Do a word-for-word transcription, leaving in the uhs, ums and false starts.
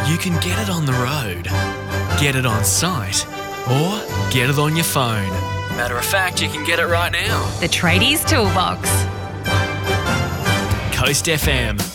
You can get it on the road, get it on site, or get it on your phone. Matter of fact, you can get it right now. The Tradies Toolbox. Coast F M.